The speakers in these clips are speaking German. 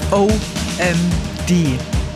OMD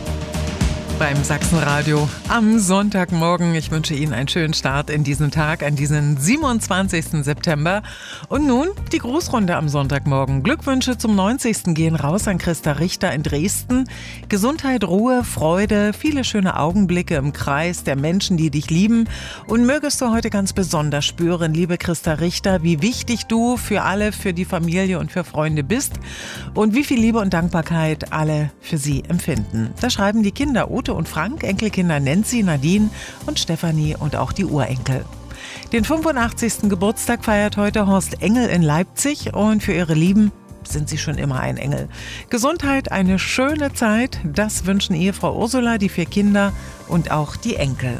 beim Sachsenradio am Sonntagmorgen. Ich wünsche Ihnen einen schönen Start in diesen Tag, an diesen 27. September. Und nun die Grußrunde am Sonntagmorgen. Glückwünsche zum 90. gehen raus an Christa Richter in Dresden. Gesundheit, Ruhe, Freude, viele schöne Augenblicke im Kreis der Menschen, die dich lieben. Und mögest du heute ganz besonders spüren, liebe Christa Richter, wie wichtig du für alle, für die Familie und für Freunde bist und wie viel Liebe und Dankbarkeit alle für sie empfinden. Da schreiben die Kinder Ute und Frank, Enkelkinder Nancy, Nadine und Stefanie und auch die Urenkel. Den 85. Geburtstag feiert heute Horst Engel in Leipzig und für ihre Lieben sind sie schon immer ein Engel. Gesundheit, eine schöne Zeit, das wünschen Ehefrau Ursula, die 4 Kinder und auch die Enkel.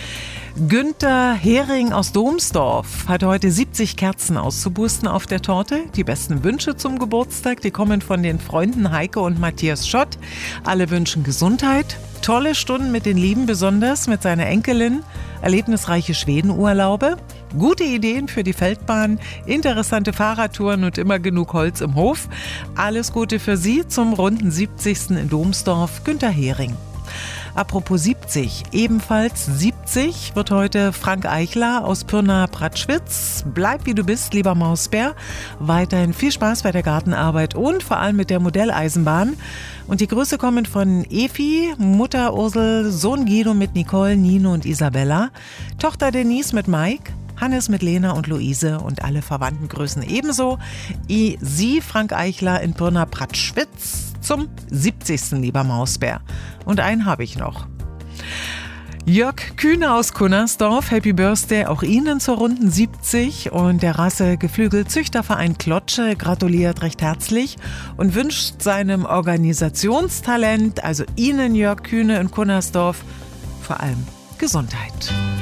Günther Hering aus Domsdorf hat heute 70 Kerzen auszupusten auf der Torte. Die besten Wünsche zum Geburtstag, die kommen von den Freunden Heike und Matthias Schott. Alle wünschen Gesundheit, tolle Stunden mit den Lieben, besonders mit seiner Enkelin, erlebnisreiche Schwedenurlaube, gute Ideen für die Feldbahn, interessante Fahrradtouren und immer genug Holz im Hof. Alles Gute für Sie zum runden 70. in Domsdorf, Günther Hering. Apropos 70, ebenfalls 70 wird heute Frank Eichler aus Pirna-Pratschwitz. Bleib wie du bist, lieber Mausbär. Weiterhin viel Spaß bei der Gartenarbeit und vor allem mit der Modelleisenbahn. Und die Grüße kommen von Efi, Mutter Ursel, Sohn Guido mit Nicole, Nino und Isabella, Tochter Denise mit Mike, Hannes mit Lena und Luise und alle Verwandten grüßen ebenso. Sie, Frank Eichler in Pirna-Pratschwitz zum 70. lieber Mausbär. Und einen habe ich noch. Jörg Kühne aus Kunnersdorf, Happy Birthday auch Ihnen zur runden 70 und der Rasse-Geflügel-Züchterverein Klotsche gratuliert recht herzlich und wünscht seinem Organisationstalent, also Ihnen Jörg Kühne in Kunnersdorf, vor allem Gesundheit.